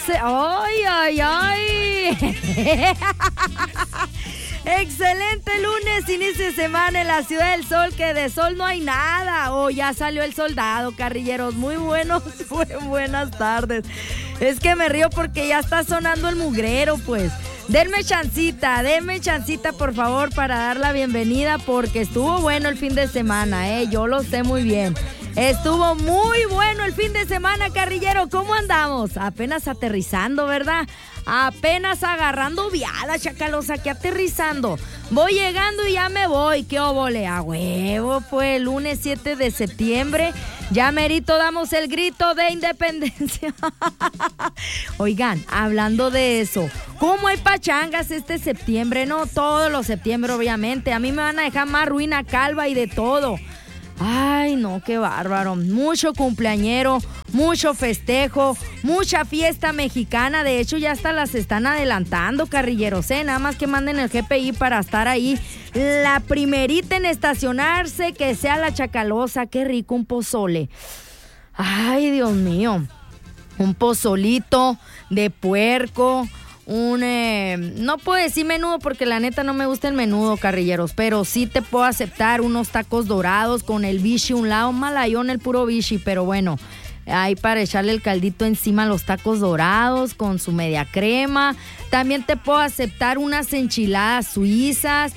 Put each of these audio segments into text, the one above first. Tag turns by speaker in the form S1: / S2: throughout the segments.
S1: ¡Ay, ay, ay! Excelente lunes, inicio de semana en la Ciudad del Sol, que de sol no hay nada. Ya salió el soldado, carrilleros. Muy buenas tardes. Es que me río porque ya está sonando el mugrero, pues. Denme chancita, por favor, para dar la bienvenida, porque estuvo bueno el fin de semana, yo lo sé muy bien. Estuvo muy bueno el fin de semana, carrillero. ¿Cómo andamos? Apenas aterrizando, ¿verdad? Apenas agarrando viada, Chacalosa, que aterrizando. Voy llegando y ya me voy. ¿Qué óvole? A huevo, pues, lunes 7 de septiembre. Ya merito damos el grito de independencia. Oigan, hablando de eso, ¿cómo hay pachangas este septiembre? No, todos los septiembre, obviamente. A mí me van a dejar más ruina, calva y de todo. Ay, no, qué bárbaro. Mucho cumpleañero, mucho festejo, mucha fiesta mexicana. De hecho, ya hasta las están adelantando, carrilleros, nada más que manden el GPI para estar ahí. La primerita en estacionarse, que sea la Chacalosa. Qué rico un pozole. Ay, Dios mío. Un pozolito de puerco. No puedo decir menudo porque la neta no me gusta el menudo, carrilleros, pero sí te puedo aceptar unos tacos dorados con el bichi un lado, malayón el puro bichi, pero bueno, ahí para echarle el caldito encima a los tacos dorados con su media crema. También te puedo aceptar unas enchiladas suizas,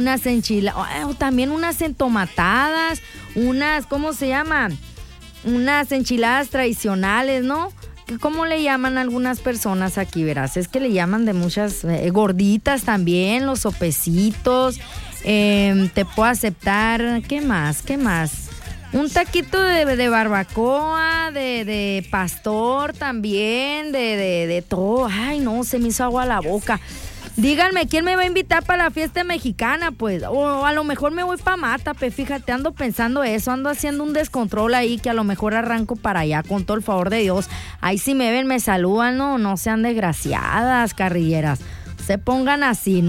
S1: también unas entomatadas, ¿cómo se llaman? Unas enchiladas tradicionales, ¿no? ¿Cómo le llaman a algunas personas aquí, verás? Es que le llaman de muchas gorditas también, los sopecitos. Te puedo aceptar, ¿qué más? Un taquito de barbacoa, de pastor también, de todo. Ay, no, se me hizo agua a la boca. Díganme, ¿quién me va a invitar para la fiesta mexicana? Pues, o a lo mejor me voy para Mátape, fíjate, ando pensando eso, ando haciendo un descontrol ahí, que a lo mejor arranco para allá, con todo el favor de Dios. Ahí si me ven, me saludan, no sean desgraciadas, carrilleras. Se pongan así.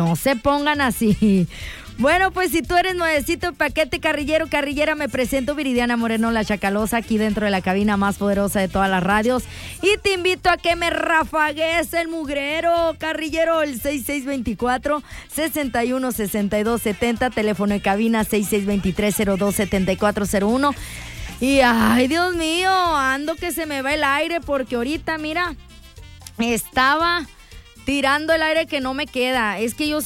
S1: Bueno, pues si tú eres nuevecito, paquete carrillero, carrillera, me presento, Viridiana Moreno, la Chacalosa, aquí dentro de la cabina más poderosa de todas las radios. Y te invito a que me rafagues el mugrero, carrillero, el 6624-616270, teléfono de cabina 6623-027401. Y ay, Dios mío, ando que se me va el aire, porque ahorita, mira, estaba tirando el aire que no me queda. Es que yo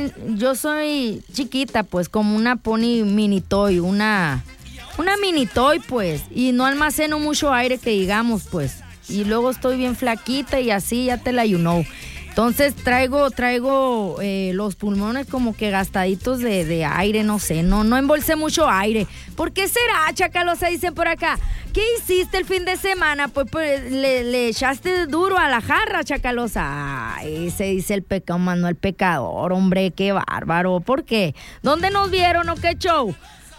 S1: soy chiquita, pues, como una pony mini toy, una mini toy, pues, y no almaceno mucho aire que digamos, pues, y luego estoy bien flaquita y así, ya te la you know. Entonces traigo los pulmones como que gastaditos de aire, no sé, no embolsé mucho aire. ¿Por qué será, Chacalosa? Dicen por acá. ¿Qué hiciste el fin de semana? Pues le echaste duro a la jarra, Chacalosa. Ay, se dice el pecado, mano, el pecador, hombre, qué bárbaro. ¿Por qué? ¿Dónde nos vieron o qué show?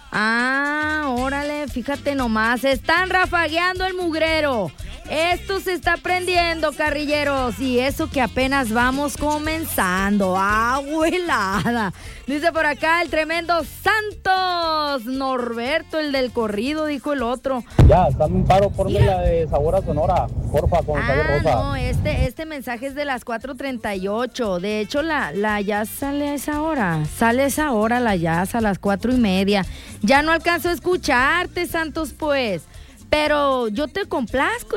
S1: Ah, órale, fíjate nomás, están rafagueando el mugrero. Esto se está prendiendo, carrilleros, y eso que apenas vamos comenzando. ¡Abuelada! Dice por acá el tremendo Santos Norberto, el del corrido, dijo el otro.
S2: Ya, dame un paro, ponme la de Sabor a Sonora, porfa, con sabor rosa.
S1: No, este mensaje es de las 4:38. De hecho, la jazz sale a esa hora. Sale a esa hora la jazz, a las 4:30. Ya no alcanzo a escucharte, Santos, pues. Pero yo te complazco,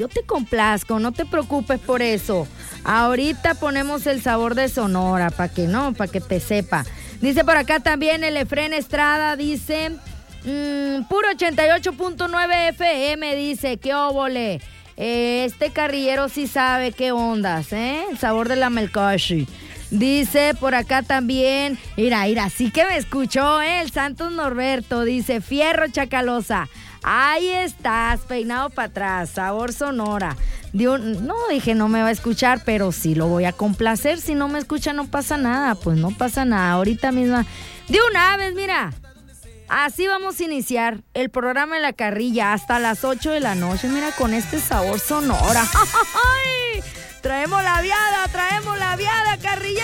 S1: no te preocupes por eso. Ahorita ponemos el sabor de Sonora, para que te sepa. Dice por acá también el Efrén Estrada, dice, puro 88.9 FM, dice, qué óvole. Este carrillero sí sabe qué ondas, el sabor de la melcochi. Dice por acá también, mira, sí que me escuchó, el Santos Norberto, dice, fierro, Chacalosa. Ahí estás, peinado para atrás, sabor Sonora. Dije, no me va a escuchar, pero sí lo voy a complacer. Si no me escucha, no pasa nada, pues no pasa nada. Ahorita misma, de una vez, mira, así vamos a iniciar el programa de la carrilla hasta las 8 de la noche. Mira, con este sabor Sonora. ¡Ay! Traemos la viada, carrilla.